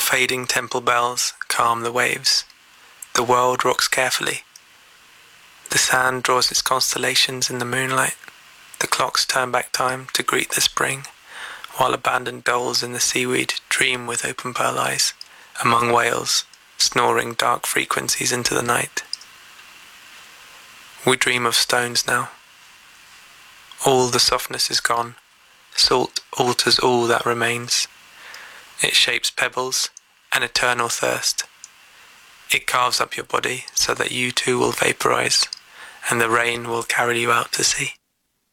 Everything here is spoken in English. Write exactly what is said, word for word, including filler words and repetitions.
fading temple bells calm the waves. The world rocks carefully. The sand draws its constellations in the moonlight. The clocks turn back time to greet the spring, while abandoned dolls in the seaweed dream with open pearl eyes, among whales, snoring dark frequencies into the night. We dream of stones now. All the softness is gone. Salt alters all that remains. It shapes pebbles, an eternal thirst. It carves up your body so that you too will vaporize, and the rain will carry you out to sea.